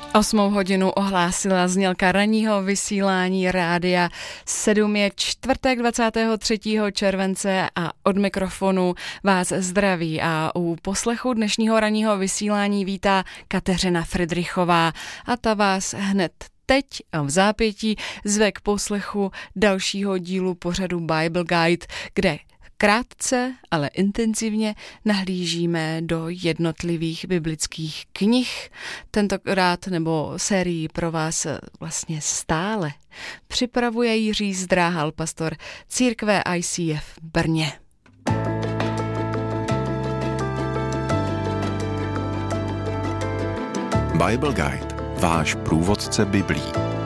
8 hodinu ohlásila znělka ranního vysílání Rádia 7. Je čtvrtek 23. července a od mikrofonu vás zdraví a u poslechu dnešního ranního vysílání vítá Kateřina Fridrichová a ta vás hned teď a v zápětí zve k poslechu dalšího dílu pořadu Bible Guide, kde krátce, ale intenzivně nahlížíme do jednotlivých biblických knih. Tentokrát nebo sérii pro vás vlastně stále připravuje Jiří Zdráhal, pastor církve ICF v Brně. Bible Guide, váš průvodce Biblí.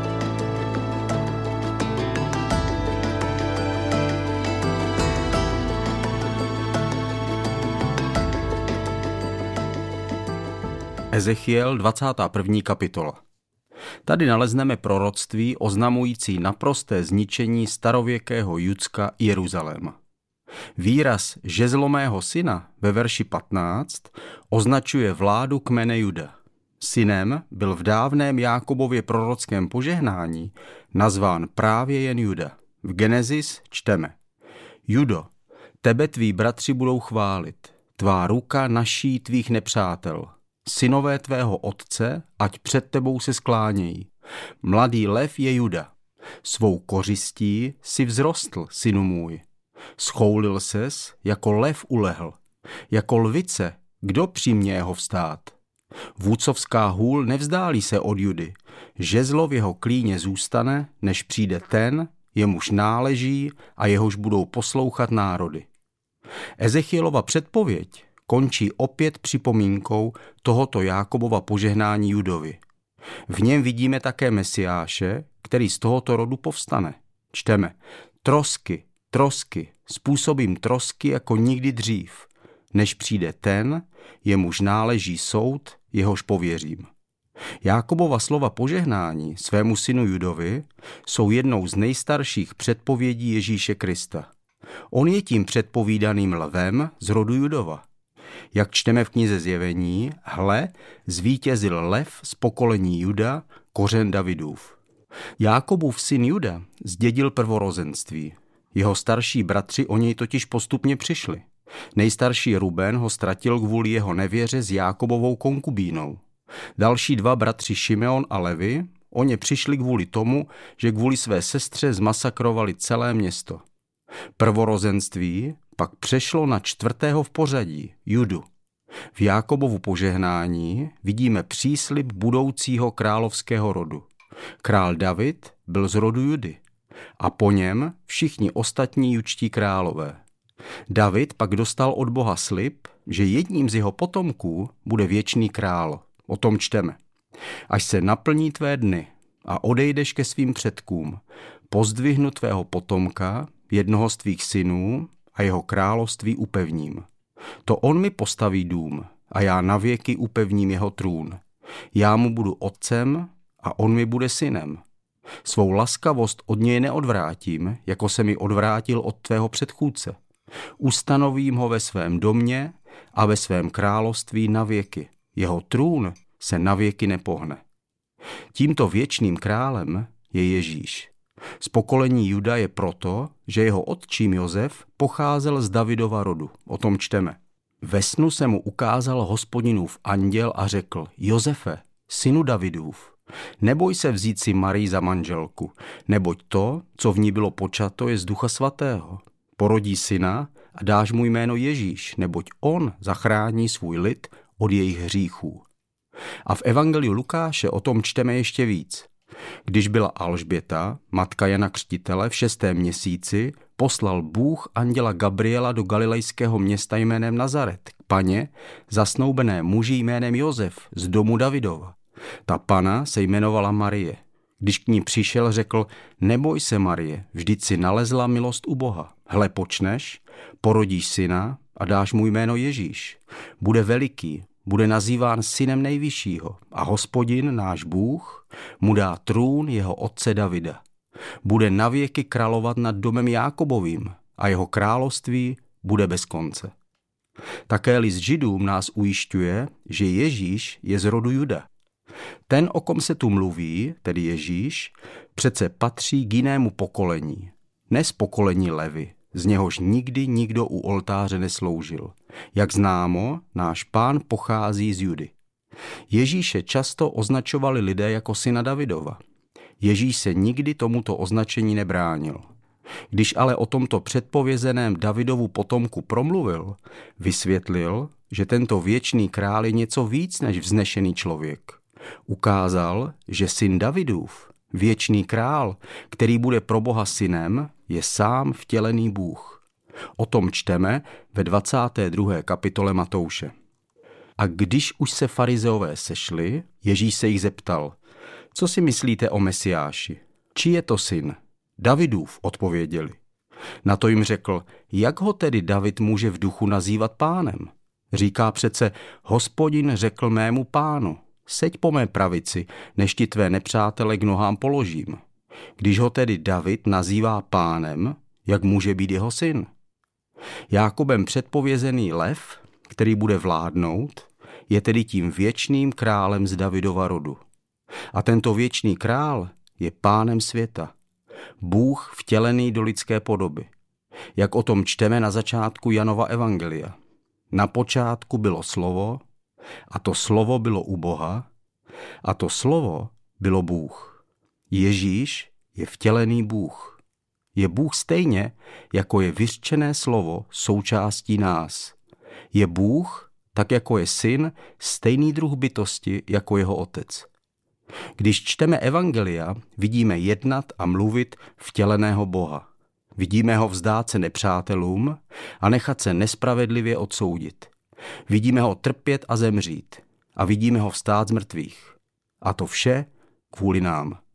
Ezechiel 21. kapitola. Tady nalezneme proroctví oznamující naprosté zničení starověkého Judska Jeruzaléma. Výraz žezlomého syna ve verši 15 označuje vládu kmene Juda. Synem byl v dávném Jákobově prorockém požehnání nazván právě jen Juda. V Genesis čteme: Judo, tebe tví bratři budou chválit, tvá ruka naší tvých nepřátel. Synové tvého otce, ať před tebou se sklánějí. Mladý lev je Juda. Svou kořistí si vzrostl, synu můj. Schoulil ses, jako lev ulehl. Jako lvice, kdo přiměje jeho vstát? Vůdcovská hůl nevzdálí se od Judy. Žezlo v jeho klíně zůstane, než přijde ten, jemuž náleží a jehož budou poslouchat národy. Ezechielova předpověď končí opět připomínkou tohoto Jákobova požehnání Judovi. V něm vidíme také Mesiáše, který z tohoto rodu povstane. Čteme: trosky, způsobím trosky jako nikdy dřív, než přijde ten, jemuž náleží soud, jehož pověřím. Jákobova slova požehnání svému synu Judovi jsou jednou z nejstarších předpovědí Ježíše Krista. On je tím předpovídaným lvem z rodu Judova. Jak čteme v knize Zjevení, hle, zvítězil lev z pokolení Juda, kořen Davidův. Jákobův syn Juda zdědil prvorozenství. Jeho starší bratři o něj totiž postupně přišli. Nejstarší Ruben ho ztratil kvůli jeho nevěře s Jákobovou konkubínou. Další dva bratři Šimeon a Levi o ně přišli kvůli tomu, že kvůli své sestře zmasakrovali celé město. Prvorozenství pak přešlo na čtvrtého v pořadí, Judu. V Jákobovu požehnání vidíme příslib budoucího královského rodu. Král David byl z rodu Judy a po něm všichni ostatní judští králové. David pak dostal od Boha slib, že jedním z jeho potomků bude věčný král. O tom čteme: až se naplní tvé dny a odejdeš ke svým předkům, pozdvihnu tvého potomka, jednoho z tvých synů, a jeho království upevním. To on mi postaví dům a já navěky upevním jeho trůn. Já mu budu otcem a on mi bude synem. Svou laskavost od něj neodvrátím, jako se mi odvrátil od tvého předchůdce. Ustanovím ho ve svém domě a ve svém království navěky. Jeho trůn se navěky nepohne. Tímto věčným králem je Ježíš. Z pokolení Juda je proto, že jeho otčím Josef pocházel z Davidova rodu. O tom čteme: ve snu se mu ukázal Hospodinův anděl a řekl: Josefe, synu Davidův, neboj se vzít si Marii za manželku, neboť to, co v ní bylo počato, je z Ducha svatého. Porodí syna a dáš mu jméno Ježíš, neboť on zachrání svůj lid od jejich hříchů. A v evangeliu Lukáše o tom čteme ještě víc. Když byla Alžběta, matka Jana Křtitele, v 6. měsíci, poslal Bůh anděla Gabriela do galilejského města jménem Nazaret k paně, zasnoubené muži jménem Josef z domu Davidova. Ta pana se jmenovala Marie. Když k ní přišel, řekl: neboj se, Marie, vždyť si nalezla milost u Boha. Hle, počneš, porodíš syna a dáš mu jméno Ježíš. Bude veliký, bude nazýván synem nejvyššího a Hospodin, náš Bůh, mu dá trůn jeho otce Davida. Bude navěky královat nad domem Jákobovým a jeho království bude bez konce. Také list Židům nás ujišťuje, že Ježíš je z rodu Juda. Ten, o kom se tu mluví, tedy Ježíš, přece patří k jinému pokolení, ne z pokolení Levy, z něhož nikdy nikdo u oltáře nesloužil. Jak známo, náš Pán pochází z Judy. Ježíše často označovali lidé jako syna Davidova. Ježíš se nikdy tomuto označení nebránil. Když ale o tomto předpovězeném Davidovu potomku promluvil, vysvětlil, že tento věčný král je něco víc než vznešený člověk. Ukázal, že syn Davidův, věčný král, který bude pro Boha synem, je sám vtělený Bůh. O tom čteme ve 22. kapitole Matouše. A když už se farizeové sešli, Ježíš se jich zeptal, co si myslíte o Mesiáši? Či je to syn? Davidův, odpověděli. Na to jim řekl, jak ho tedy David může v duchu nazývat pánem? Říká přece, Hospodin řekl mému pánu, seď po mé pravici, než ti tvé nepřátele k nohám položím. Když ho tedy David nazývá pánem, jak může být jeho syn? Jákobem předpovězený lev, který bude vládnout, je tedy tím věčným králem z Davidova rodu. A tento věčný král je pánem světa. Bůh vtělený do lidské podoby. Jak o tom čteme na začátku Janova evangelia. Na počátku bylo slovo, a to slovo bylo u Boha, a to slovo bylo Bůh. Ježíš je vtělený Bůh. Je Bůh stejně, jako je vyřčené slovo součástí nás. Je Bůh, tak jako je syn, stejný druh bytosti jako jeho otec. Když čteme evangelia, vidíme jednat a mluvit vtěleného Boha. Vidíme ho vzdát se nepřátelům a nechat se nespravedlivě odsoudit. Vidíme ho trpět a zemřít. A vidíme ho vstát z mrtvých. A to vše kvůli nám.